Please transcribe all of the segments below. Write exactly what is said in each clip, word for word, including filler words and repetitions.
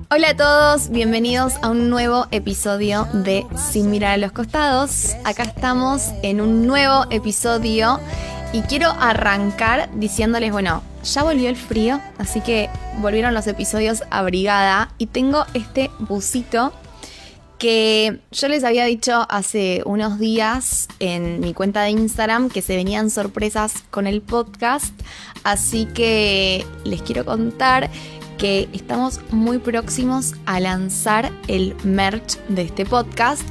Hola a todos, bienvenidos a un nuevo episodio de Sin Mirar a los Costados. Acá estamos en un nuevo episodio y quiero arrancar diciéndoles, bueno, ya volvió el frío, así que volvieron los episodios abrigada y tengo este busito que yo les había dicho hace unos días en mi cuenta de Instagram que se venían sorpresas con el podcast, así que les quiero contar que estamos muy próximos a lanzar el merch de este podcast.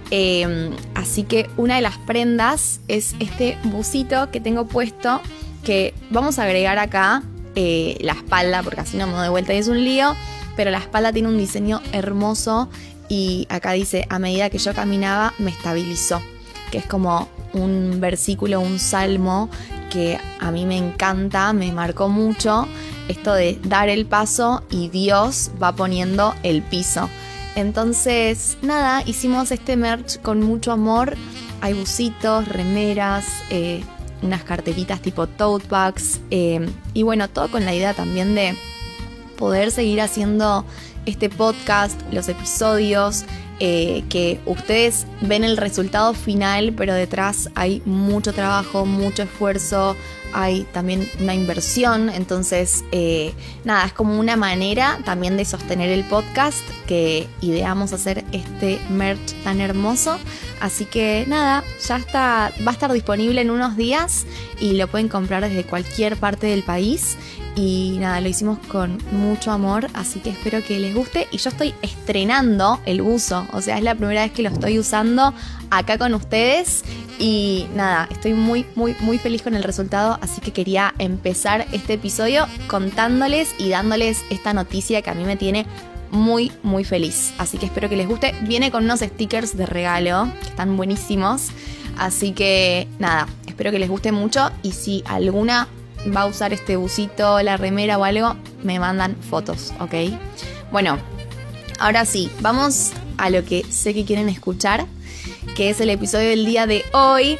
Eh, así que una de las prendas es este busito que tengo puesto, que vamos a agregar acá eh, la espalda, porque así no me doy vuelta y es un lío, pero la espalda tiene un diseño hermoso y acá dice: a medida que yo caminaba me estabilizó, que es como un versículo, un salmo que a mí me encanta, me marcó mucho. Esto de dar el paso y Dios va poniendo el piso. Entonces, nada, hicimos este merch con mucho amor. Hay busitos, remeras, eh, unas carteritas tipo tote bags. Eh, y bueno, todo con la idea también de poder seguir haciendo este podcast, los episodios, eh, que ustedes ven el resultado final, pero detrás hay mucho trabajo, mucho esfuerzo. Hay también una inversión, entonces eh, nada, es como una manera también de sostener el podcast que ideamos hacer este merch tan hermoso. Así que nada, ya está, va a estar disponible en unos días y lo pueden comprar desde cualquier parte del país. Y nada, lo hicimos con mucho amor, así que espero que les guste. Y yo estoy estrenando el buzo, o sea, es la primera vez que lo estoy usando acá con ustedes. Y nada, estoy muy, muy, muy feliz con el resultado, así que quería empezar este episodio contándoles y dándoles esta noticia que a mí me tiene muy, muy feliz. Así que espero que les guste. Viene con unos stickers de regalo, que están buenísimos. Así que nada, espero que les guste mucho. Y si alguna va a usar este busito, la remera o algo, me mandan fotos, ¿ok? Bueno, ahora sí, vamos a lo que sé que quieren escuchar, que es el episodio del día de hoy.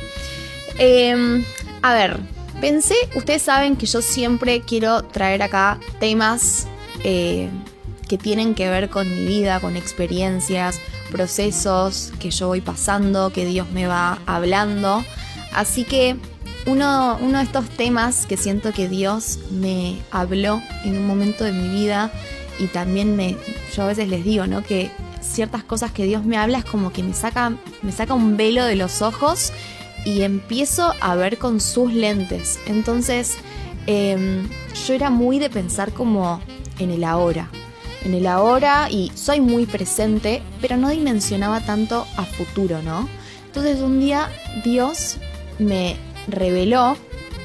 Eh, a ver, pensé, ustedes saben que yo siempre quiero traer acá temas eh, que tienen que ver con mi vida, con experiencias, procesos que yo voy pasando, que Dios me va hablando. Así que uno, uno de estos temas que siento que Dios me habló en un momento de mi vida, y también me, yo a veces les digo, ¿no?, que ciertas cosas que Dios me habla es como que me saca, me saca un velo de los ojos y empiezo a ver con sus lentes. Entonces eh, yo era muy de pensar como en el ahora, en el ahora, y soy muy presente, pero no dimensionaba tanto a futuro, ¿no? Entonces un día Dios me reveló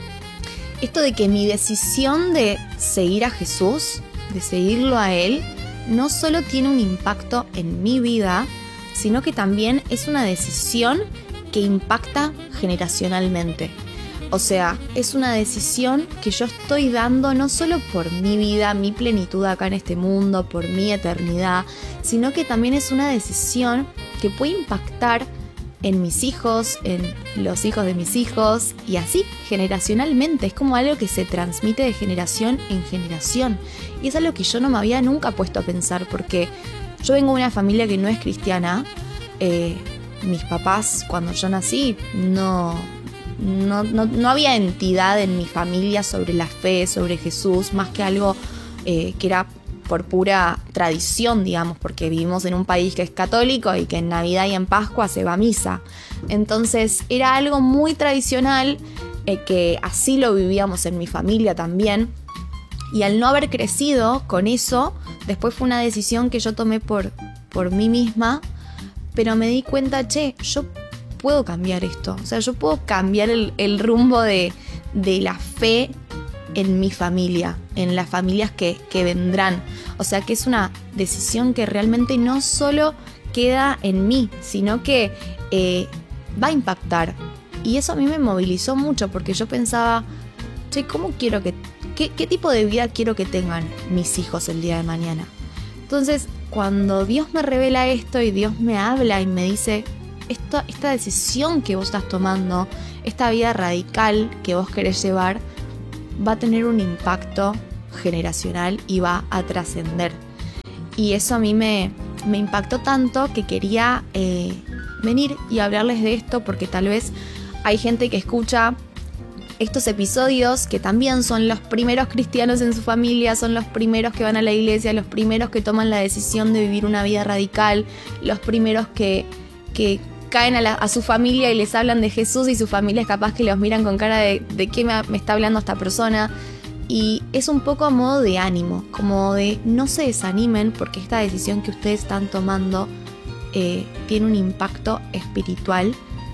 esto de que mi decisión de seguir a Jesús, de seguirlo a Él, no solo tiene un impacto en mi vida, sino que también es una decisión que impacta generacionalmente. O sea, es una decisión que yo estoy dando no solo por mi vida, mi plenitud acá en este mundo, por mi eternidad, sino que también es una decisión que puede impactar en mis hijos, en los hijos de mis hijos, y así generacionalmente. Es como algo que se transmite de generación en generación, y es algo que yo no me había nunca puesto a pensar, porque yo vengo de una familia que no es cristiana. eh, mis papás, cuando yo nací, no, no, no, no había entidad en mi familia sobre la fe, sobre Jesús, más que algo eh, que era por pura tradición, digamos, porque vivimos en un país que es católico y que en Navidad y en Pascua se va a misa. Entonces era algo muy tradicional, eh, que así lo vivíamos en mi familia también. Y al no haber crecido con eso, después fue una decisión que yo tomé por, por mí misma, pero me di cuenta, che, yo puedo cambiar esto. O sea, yo puedo cambiar el, el rumbo de, de la fe en mi familia, en las familias que, que vendrán. O sea, que es una decisión que realmente no solo queda en mí, sino que eh, va a impactar. Y eso a mí me movilizó mucho, porque yo pensaba, che, ¿cómo quiero que, qué, qué tipo de vida quiero que tengan mis hijos el día de mañana? Entonces, cuando Dios me revela esto y Dios me habla y me dice, esta, esta decisión que vos estás tomando, esta vida radical que vos querés llevar, va a tener un impacto generacional y va a trascender. Y eso a mí me, me impactó tanto que quería eh, venir y hablarles de esto, porque tal vez hay gente que escucha estos episodios que también son los primeros cristianos en su familia, son los primeros que van a la iglesia, los primeros que toman la decisión de vivir una vida radical, los primeros que, que caen a, la, a su familia y les hablan de Jesús, y su familia es capaz que los miran con cara de ¿de qué me, me está hablando esta persona? Y es un poco a modo de ánimo, como de no se desanimen, porque esta decisión que ustedes están tomando eh, tiene un impacto espiritual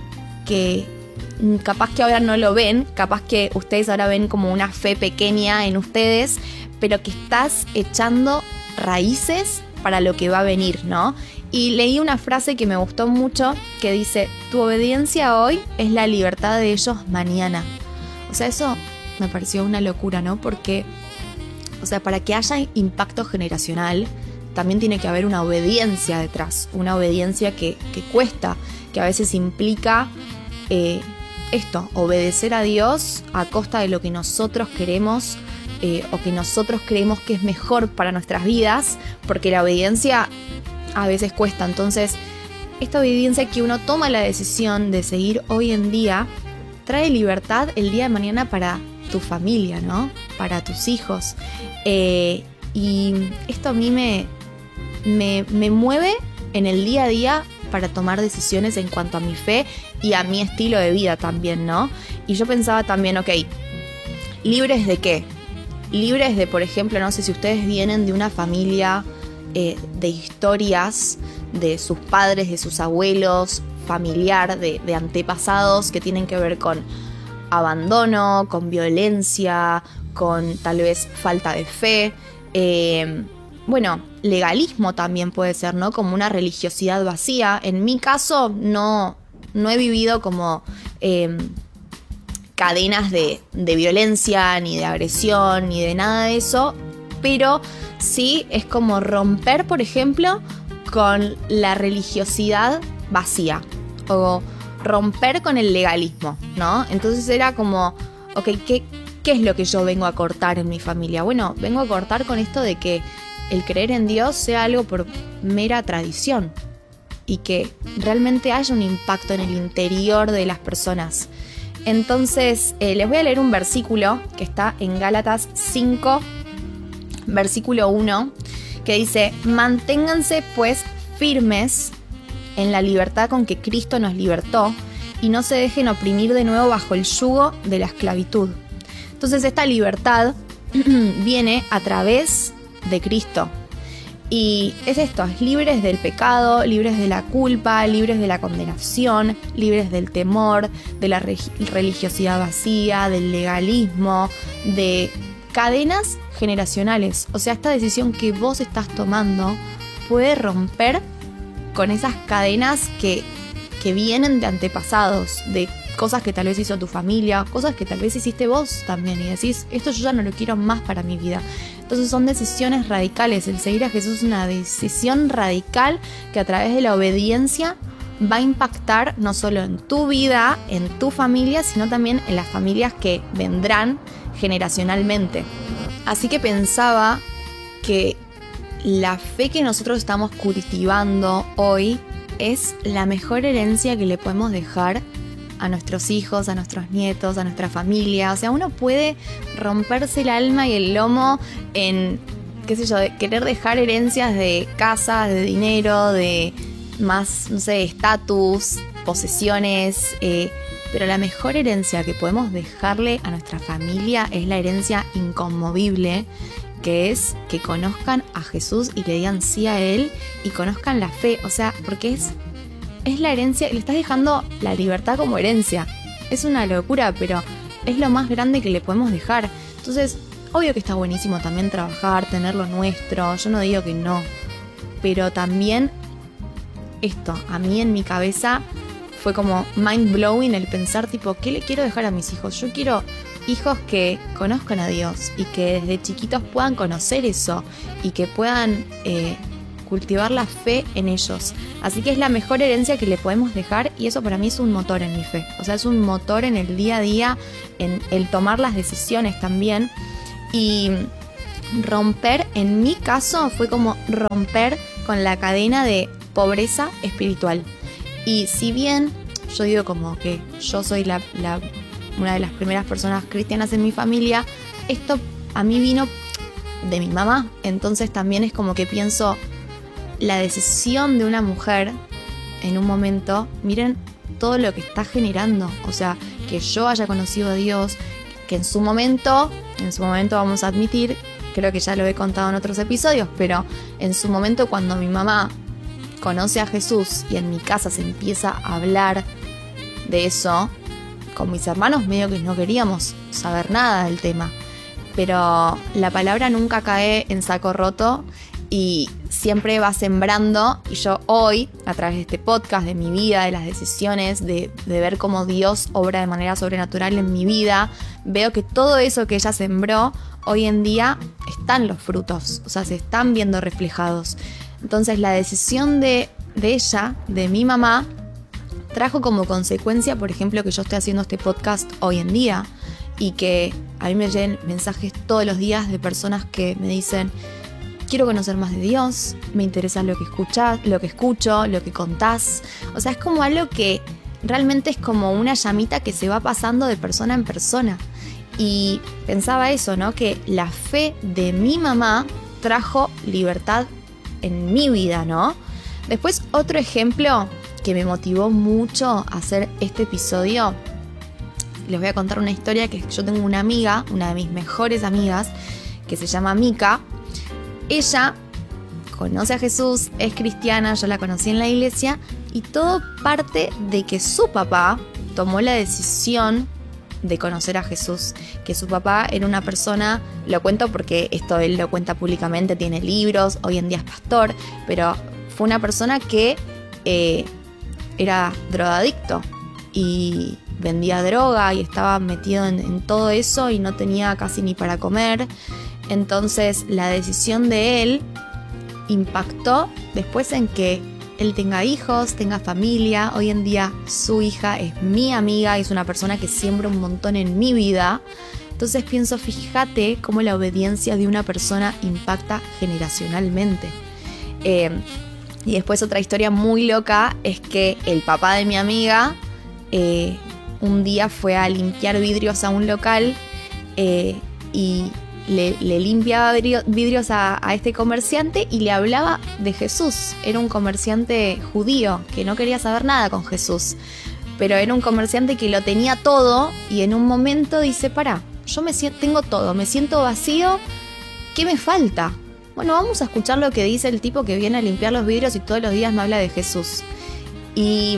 que capaz que ahora no lo ven, capaz que ustedes ahora ven como una fe pequeña en ustedes, pero que estás echando raíces para lo que va a venir, ¿no? Y leí una frase que me gustó mucho que dice: tu obediencia hoy es la libertad de ellos mañana. O sea, eso me pareció una locura, ¿no? Porque, o sea, para que haya impacto generacional también tiene que haber una obediencia detrás, una obediencia que, que cuesta, que a veces implica eh, esto, obedecer a Dios a costa de lo que nosotros queremos eh, o que nosotros creemos que es mejor para nuestras vidas, porque la obediencia a veces cuesta. Entonces, esta obediencia que uno toma la decisión de seguir hoy en día trae libertad el día de mañana para tu familia, ¿no? Para tus hijos. Eh, y esto a mí me, me, me mueve en el día a día para tomar decisiones en cuanto a mi fe y a mi estilo de vida también, ¿no? Y yo pensaba también, ok, ¿libres de qué? Libres de, por ejemplo, no sé si ustedes vienen de una familia eh, de historias de sus padres, de sus abuelos, familiar, de, de antepasados que tienen que ver con abandono, con violencia, con tal vez falta de fe, eh, bueno, legalismo también puede ser, ¿no? Como una religiosidad vacía. En mi caso no, no he vivido como eh, cadenas de, de violencia, ni de agresión, ni de nada de eso, pero sí es como romper, por ejemplo, con la religiosidad vacía, o romper con el legalismo, ¿no? Entonces era como, ok, ¿qué, ¿qué es lo que yo vengo a cortar en mi familia? Bueno, vengo a cortar con esto de que el creer en Dios sea algo por mera tradición y que realmente haya un impacto en el interior de las personas. Entonces, eh, les voy a leer un versículo que está en Gálatas cinco, versículo uno, que dice: manténganse pues firmes en la libertad con que Cristo nos libertó y no se dejen oprimir de nuevo bajo el yugo de la esclavitud. Entonces, esta libertad viene a través de Cristo. Y es esto, es libres del pecado, libres de la culpa, libres de la condenación, libres del temor, de la re- religiosidad vacía, del legalismo, de cadenas generacionales. O sea, esta decisión que vos estás tomando puede romper con esas cadenas que, que vienen de antepasados, de cosas que tal vez hizo tu familia, cosas que tal vez hiciste vos también, y decís, esto yo ya no lo quiero más para mi vida. Entonces son decisiones radicales. El seguir a Jesús es una decisión radical que a través de la obediencia va a impactar no solo en tu vida, en tu familia, sino también en las familias que vendrán generacionalmente. Así que pensaba que la fe que nosotros estamos cultivando hoy es la mejor herencia que le podemos dejar a nuestros hijos, a nuestros nietos, a nuestra familia. O sea, uno puede romperse el alma y el lomo en, qué sé yo, de querer dejar herencias de casa, de dinero, de más, no sé, estatus, posesiones, eh, pero la mejor herencia que podemos dejarle a nuestra familia es la herencia inconmovible, que es que conozcan a Jesús y le digan sí a Él y conozcan la fe. O sea, porque es Es la herencia, le estás dejando la libertad como herencia. Es una locura, pero es lo más grande que le podemos dejar. Entonces, obvio que está buenísimo también trabajar, tener lo nuestro, yo no digo que no. Pero también esto, a mí en mi cabeza fue como mind blowing el pensar tipo, ¿qué le quiero dejar a mis hijos? Yo quiero hijos que conozcan a Dios y que desde chiquitos puedan conocer eso y que puedan Eh, cultivar la fe en ellos. Así que es la mejor herencia que le podemos dejar, y eso para mí es un motor en mi fe. O sea, es un motor en el día a día, en el tomar las decisiones también. Y romper, en mi caso, fue como romper con la cadena de pobreza espiritual. Y si bien yo digo como que yo soy la, la, una de las primeras personas cristianas en mi familia, esto a mí vino de mi mamá. Entonces también es como que pienso la decisión de una mujer en un momento, miren todo lo que está generando. O sea, que yo haya conocido a Dios, que en su momento, en su momento vamos a admitir, creo que ya lo he contado en otros episodios, pero en su momento cuando mi mamá conoce a Jesús y en mi casa se empieza a hablar de eso, con mis hermanos medio que no queríamos saber nada del tema. Pero la palabra nunca cae en saco roto y siempre va sembrando. Y yo hoy, a través de este podcast, de mi vida, de las decisiones, de, de ver cómo Dios obra de manera sobrenatural en mi vida, veo que todo eso que ella sembró, hoy en día están los frutos, o sea, se están viendo reflejados. Entonces la decisión de, de ella, de mi mamá, trajo como consecuencia, por ejemplo, que yo estoy haciendo este podcast hoy en día y que a mí me llegan mensajes todos los días de personas que me dicen: quiero conocer más de Dios, me interesa lo que escuchás, lo que escucho, lo que contás. O sea, es como algo que realmente es como una llamita que se va pasando de persona en persona. Y pensaba eso, ¿no? Que la fe de mi mamá trajo libertad en mi vida, ¿no? Después, otro ejemplo que me motivó mucho a hacer este episodio, les voy a contar una historia que yo tengo una amiga, una de mis mejores amigas, que se llama Mica. Ella conoce a Jesús, es cristiana, yo la conocí en la iglesia, y todo parte de que su papá tomó la decisión de conocer a Jesús, que su papá era una persona, lo cuento porque esto él lo cuenta públicamente, tiene libros, hoy en día es pastor, pero fue una persona que eh, era drogadicto y vendía droga y estaba metido en, en todo eso y no tenía casi ni para comer. Entonces la decisión de él impactó después en que él tenga hijos, tenga familia. Hoy en día su hija es mi amiga y es una persona que siembra un montón en mi vida. Entonces pienso, fíjate cómo la obediencia de una persona impacta generacionalmente. Eh, y después otra historia muy loca es que el papá de mi amiga eh, un día fue a limpiar vidrios a un local eh, y Le, le limpiaba vidrios a, a este comerciante y le hablaba de Jesús. Era un comerciante judío que no quería saber nada con Jesús, pero era un comerciante que lo tenía todo y en un momento dice: pará, yo me siento, tengo todo, me siento vacío, ¿qué me falta? Bueno, vamos a escuchar lo que dice el tipo que viene a limpiar los vidrios y todos los días me habla de Jesús. Y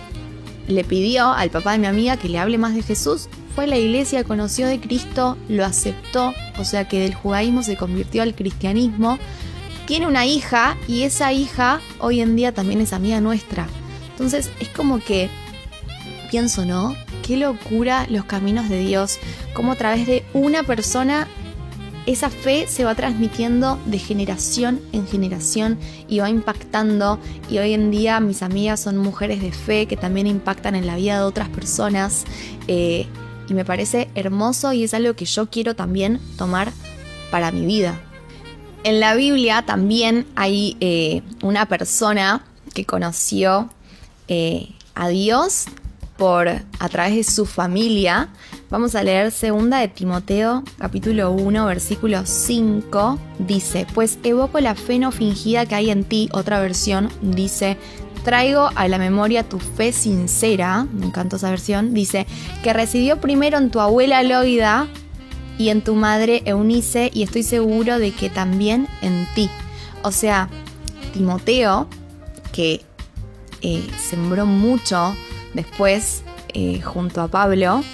le pidió al papá de mi amiga que le hable más de Jesús. Fue a la iglesia, conoció de Cristo, lo aceptó, o sea que del judaísmo se convirtió al cristianismo. Tiene una hija y esa hija hoy en día también es amiga nuestra. Entonces es como que pienso, ¿no? Qué locura los caminos de Dios, cómo a través de una persona esa fe se va transmitiendo de generación en generación y va impactando. Y hoy en día mis amigas son mujeres de fe que también impactan en la vida de otras personas. Eh, Y me parece hermoso y es algo que yo quiero también tomar para mi vida. En la Biblia también hay eh, una persona que conoció eh, a Dios por, a través de su familia. Vamos a leer segunda de Timoteo, capítulo uno, versículo cinco. Dice: pues evoco la fe no fingida que hay en ti. Otra versión dice: traigo a la memoria tu fe sincera, me encantó esa versión, dice, que residió primero en tu abuela Loida y en tu madre Eunice, y estoy seguro de que también en ti. O sea, Timoteo, que eh, sembró mucho después eh, junto a Pablo,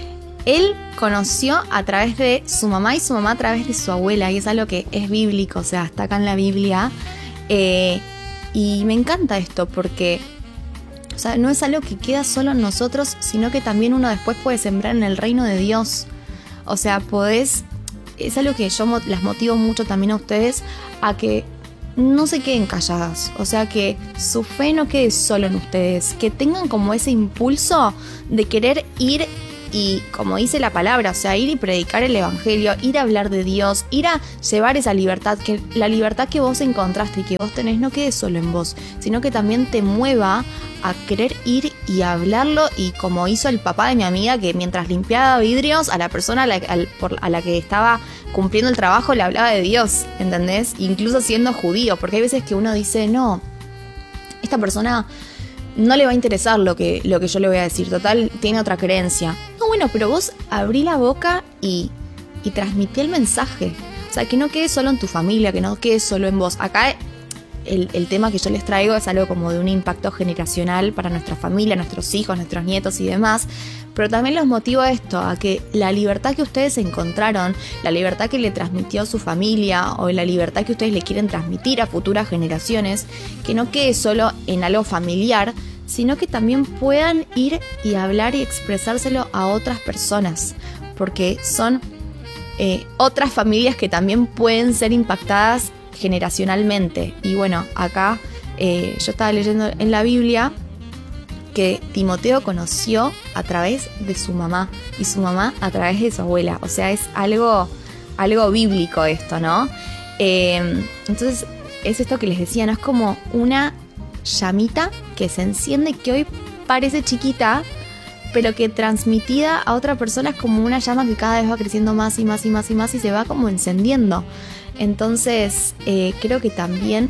él conoció a través de su mamá y su mamá a través de su abuela, y es algo que es bíblico, o sea, está acá en la Biblia. Eh, Y me encanta esto porque, o sea, no es algo que queda solo en nosotros, sino que también uno después puede sembrar en el reino de Dios. O sea, podés, es algo que yo las motivo mucho también a ustedes a que no se queden calladas. O sea, que su fe no quede solo en ustedes, que tengan como ese impulso de querer ir y como dice la palabra, o sea, ir y predicar el evangelio, ir a hablar de Dios, ir a llevar esa libertad, que la libertad que vos encontraste y que vos tenés no quede solo en vos, sino que también te mueva a querer ir y hablarlo, y como hizo el papá de mi amiga, que mientras limpiaba vidrios a la persona a la, a, por, a la que estaba cumpliendo el trabajo le hablaba de Dios, ¿entendés? Incluso siendo judío, porque hay veces que uno dice, no, esta persona no le va a interesar lo que, lo que yo le voy a decir, total, tiene otra creencia. No, bueno, pero vos abrí la boca y, y transmití el mensaje. O sea, que no quede solo en tu familia, que no quede solo en vos. Acá el, el tema que yo les traigo es algo como de un impacto generacional para nuestra familia, nuestros hijos, nuestros nietos y demás. Pero también los motivo a esto, a que la libertad que ustedes encontraron, la libertad que le transmitió a su familia o la libertad que ustedes le quieren transmitir a futuras generaciones, que no quede solo en algo familiar, sino que también puedan ir y hablar y expresárselo a otras personas, porque son eh, otras familias que también pueden ser impactadas generacionalmente. Y bueno, acá eh, yo estaba leyendo en la Biblia que Timoteo conoció a través de su mamá y su mamá a través de su abuela. O sea, es algo, algo bíblico esto, ¿no? Eh, entonces, es esto que les decía, ¿no? Es como una llamita que se enciende, que hoy parece chiquita, pero que transmitida a otra persona es como una llama que cada vez va creciendo más y más y más y más y se va como encendiendo. Entonces, eh, creo que también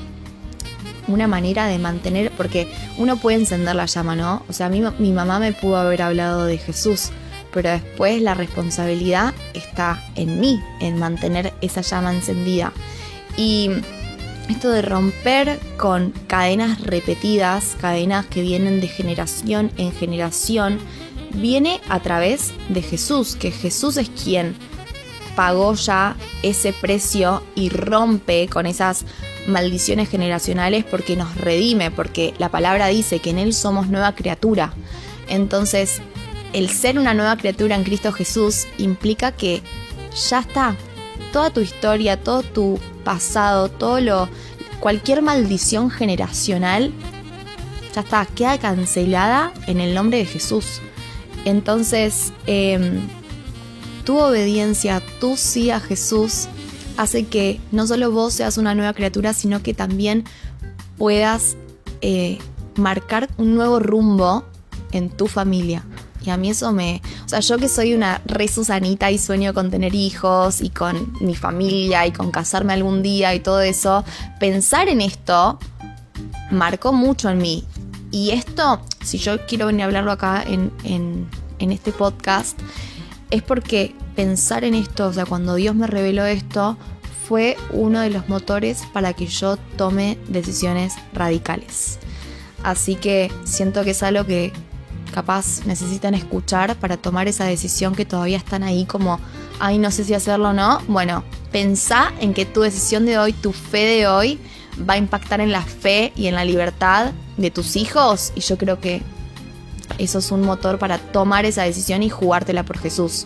una manera de mantener, porque uno puede encender la llama, ¿no? O sea, a mí, mi mamá me pudo haber hablado de Jesús, pero después la responsabilidad está en mí, en mantener esa llama encendida. Y esto de romper con cadenas repetidas, cadenas que vienen de generación en generación, viene a través de Jesús, que Jesús es quien pagó ya ese precio y rompe con esas maldiciones generacionales, porque nos redime, porque la palabra dice que en Él somos nueva criatura. Entonces, el ser una nueva criatura en Cristo Jesús implica que ya está, toda tu historia, todo tu pasado, todo lo, cualquier maldición generacional, ya está, queda cancelada en el nombre de Jesús. Entonces, eh, tu obediencia, tu sí a Jesús, hace que no solo vos seas una nueva criatura, sino que también puedas eh, marcar un nuevo rumbo en tu familia. Y a mí eso me... O sea, yo que soy una re Susanita y sueño con tener hijos y con mi familia y con casarme algún día y todo eso, pensar en esto marcó mucho en mí. Y esto, si yo quiero venir a hablarlo acá en, en, en este podcast, es porque pensar en esto, o sea, cuando Dios me reveló esto, fue uno de los motores para que yo tome decisiones radicales. Así que siento que es algo que capaz necesitan escuchar para tomar esa decisión, que todavía están ahí como, ay, no sé si hacerlo o no. Bueno, pensá en que tu decisión de hoy, tu fe de hoy, va a impactar en la fe y en la libertad de tus hijos, y yo creo que eso es un motor para tomar esa decisión y jugártela por Jesús.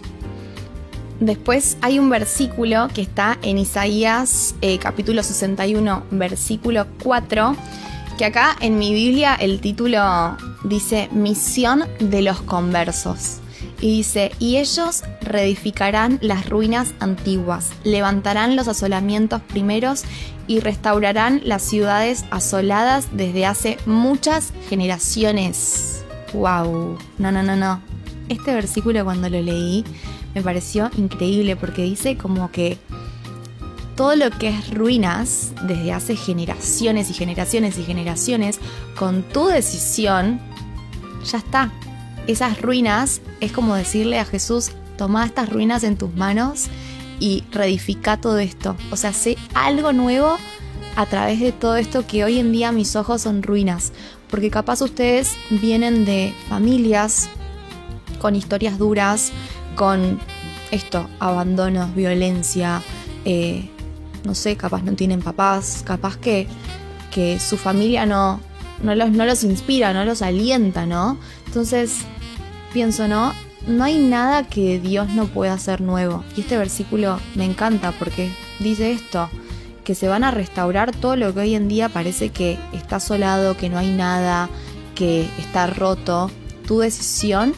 Después hay un versículo que está en Isaías eh, capítulo sesenta y uno, versículo cuatro, que acá en mi Biblia el título dice Misión de los conversos. Y dice, y ellos reedificarán las ruinas antiguas, levantarán los asolamientos primeros y restaurarán las ciudades asoladas desde hace muchas generaciones. ¡Wow! No, no, no, no. Este versículo cuando lo leí me pareció increíble, porque dice como que todo lo que es ruinas desde hace generaciones y generaciones y generaciones, con tu decisión, ya está. Esas ruinas es como decirle a Jesús, toma estas ruinas en tus manos y reedifica todo esto. O sea, sé algo nuevo a través de todo esto que hoy en día mis ojos son ruinas. Porque capaz ustedes vienen de familias con historias duras, con esto, abandonos, violencia, eh, no sé, capaz no tienen papás, capaz que, que su familia no, no, los, no los inspira, no los alienta, ¿no? Entonces, pienso, ¿no? No hay nada que Dios no pueda hacer nuevo. Y este versículo me encanta porque dice esto, que se van a restaurar todo lo que hoy en día parece que está asolado, que no hay nada, que está roto. Tu decisión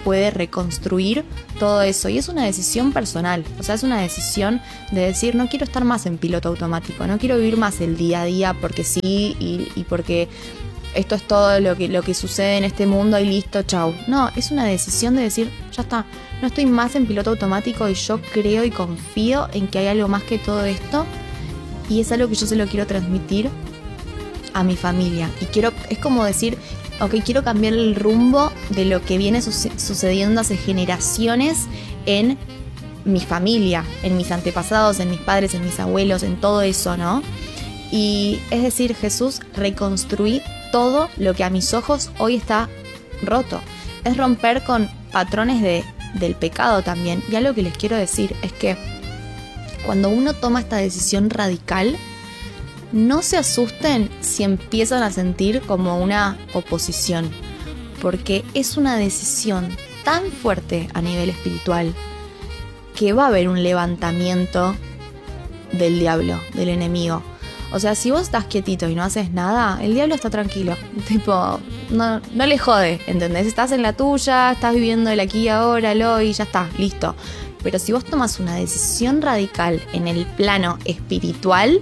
puede reconstruir todo eso. Y es una decisión personal, o sea, es una decisión de decir, no quiero estar más en piloto automático, no quiero vivir más el día a día porque sí y, y porque esto es todo lo que, lo que sucede en este mundo y listo, chau. No, es una decisión de decir, ya está, no estoy más en piloto automático y yo creo y confío en que hay algo más que todo esto y es algo que yo se lo quiero transmitir a mi familia. Y quiero, es como decir, ok, quiero cambiar el rumbo de lo que viene suce- sucediendo hace generaciones en mi familia, en mis antepasados, en mis padres, en mis abuelos, en todo eso, ¿no? Y es decir, Jesús, reconstruí todo lo que a mis ojos hoy está roto. Es romper con patrones de, del pecado también. Y algo que les quiero decir es que cuando uno toma esta decisión radical, no se asusten si empiezan a sentir como una oposición, porque es una decisión tan fuerte a nivel espiritual que va a haber un levantamiento del diablo, del enemigo. O sea, si vos estás quietito y no haces nada, el diablo está tranquilo. Tipo, no, no le jode, ¿entendés? Estás en la tuya, estás viviendo el aquí y ahora, el hoy, ya está, listo. Pero si vos tomas una decisión radical en el plano espiritual,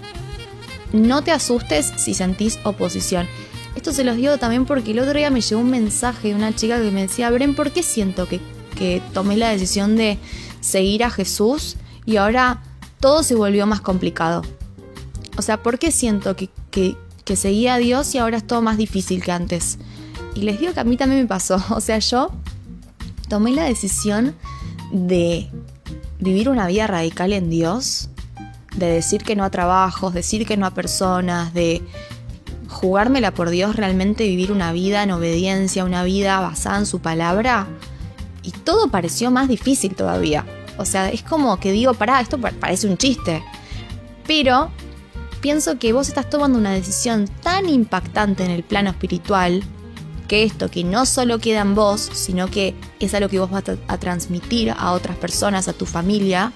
no te asustes si sentís oposición. Esto se los digo también porque el otro día me llegó un mensaje de una chica que me decía, Bren, ¿por qué siento que, que tomé la decisión de seguir a Jesús y ahora todo se volvió más complicado? O sea, ¿por qué siento que, que, que seguía a Dios y ahora es todo más difícil que antes? Y les digo que a mí también me pasó. O sea, yo tomé la decisión de vivir una vida radical en Dios, de decir que no a trabajos, decir que no a personas, de jugármela por Dios, realmente vivir una vida en obediencia, una vida basada en su palabra, y todo pareció más difícil todavía. O sea, es como que digo, pará, esto parece un chiste, pero pienso que vos estás tomando una decisión tan impactante en el plano espiritual, que esto que no solo queda en vos, sino que es algo que vos vas a, a transmitir a otras personas, a tu familia,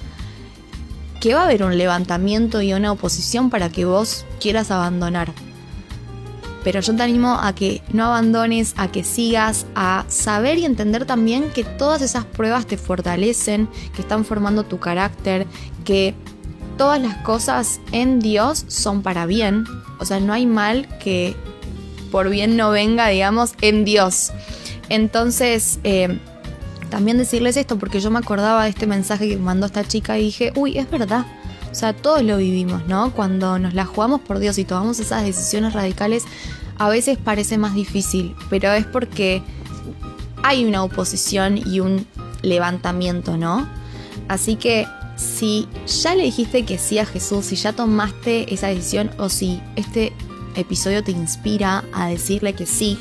que va a haber un levantamiento y una oposición para que vos quieras abandonar. Pero yo te animo a que no abandones, a que sigas, a saber y entender también que todas esas pruebas te fortalecen, que están formando tu carácter, que todas las cosas en Dios son para bien. O sea, no hay mal que por bien no venga, digamos, en Dios. Entonces, eh, también decirles esto, porque yo me acordaba de este mensaje que mandó esta chica y dije, uy, es verdad. O sea, todos lo vivimos, ¿no? Cuando nos la jugamos por Dios y tomamos esas decisiones radicales, a veces parece más difícil, pero es porque hay una oposición y un levantamiento, ¿no? Así que si ya le dijiste que sí a Jesús, si ya tomaste esa decisión o si este episodio te inspira a decirle que sí,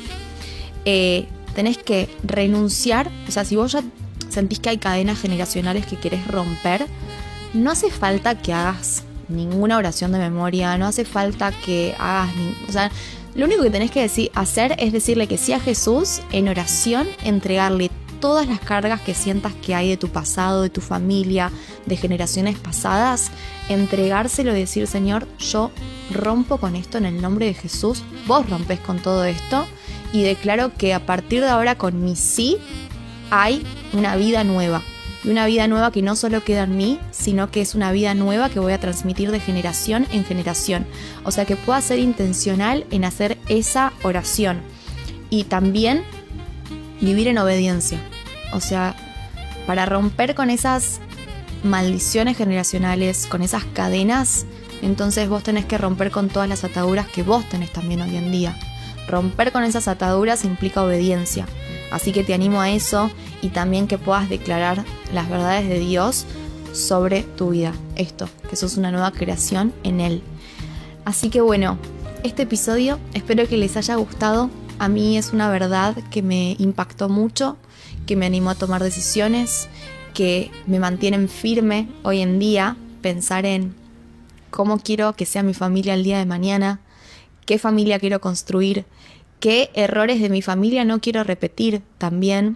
eh, tenés que renunciar. O sea, si vos ya sentís que hay cadenas generacionales que querés romper, no hace falta que hagas ninguna oración de memoria, no hace falta que hagas ni, o sea, lo único que tenés que decir, hacer es decirle que sí a Jesús en oración, entregarle todas las cargas que sientas que hay de tu pasado, de tu familia, de generaciones pasadas, entregárselo y decir, Señor, yo rompo con esto en el nombre de Jesús, vos rompés con todo esto y declaro que a partir de ahora con mi sí hay una vida nueva. Y una vida nueva que no solo queda en mí, sino que es una vida nueva que voy a transmitir de generación en generación. O sea, que pueda ser intencional en hacer esa oración. Y también vivir en obediencia. O sea, para romper con esas maldiciones generacionales, con esas cadenas, entonces vos tenés que romper con todas las ataduras que vos tenés también hoy en día. Romper con esas ataduras implica obediencia. Así que te animo a eso y también que puedas declarar las verdades de Dios sobre tu vida. Esto, que sos una nueva creación en Él. Así que bueno, este episodio espero que les haya gustado. A mí es una verdad que me impactó mucho, que me animó a tomar decisiones, que me mantienen firme hoy en día, pensar en cómo quiero que sea mi familia el día de mañana, qué familia quiero construir, qué errores de mi familia no quiero repetir también,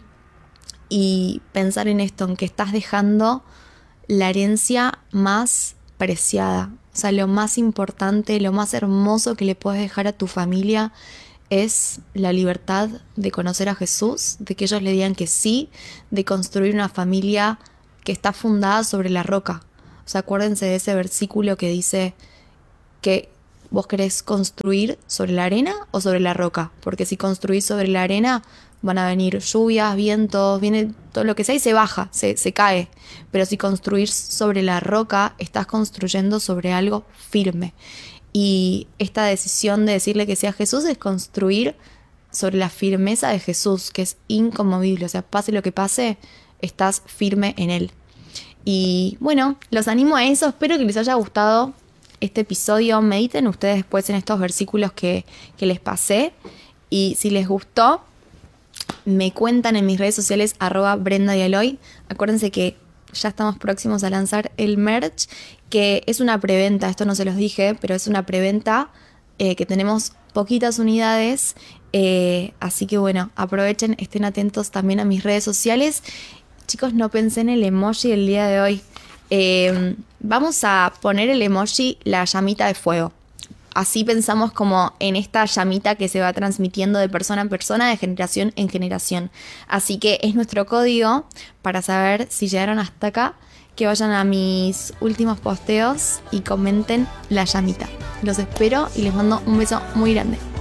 y pensar en esto, en que estás dejando la herencia más preciada, o sea, lo más importante, lo más hermoso que le puedes dejar a tu familia es la libertad de conocer a Jesús, de que ellos le digan que sí, de construir una familia que está fundada sobre la roca. O sea, acuérdense de ese versículo que dice que vos querés construir sobre la arena o sobre la roca, porque si construís sobre la arena van a venir lluvias, vientos, viene todo lo que sea y se baja, se, se cae. Pero si construís sobre la roca, estás construyendo sobre algo firme. Y esta decisión de decirle que sea Jesús es construir sobre la firmeza de Jesús, que es inconmovible. O sea, pase lo que pase, estás firme en Él. Y bueno, los animo a eso. Espero que les haya gustado este episodio. Mediten ustedes después en estos versículos que, que les pasé. Y si les gustó, me cuentan en mis redes sociales, arroba Brenda y Aloy. Acuérdense que ya estamos próximos a lanzar el merch, que es una preventa, esto no se los dije, pero es una preventa eh, que tenemos poquitas unidades, eh, así que bueno, aprovechen, estén atentos también a mis redes sociales. Chicos, no pensé en el emoji el día de hoy. Eh, vamos a poner el emoji la llamita de fuego. Así pensamos como en esta llamita que se va transmitiendo de persona en persona, de generación en generación. Así que es nuestro código para saber si llegaron hasta acá, que vayan a mis últimos posteos y comenten la llamita. Los espero y les mando un beso muy grande.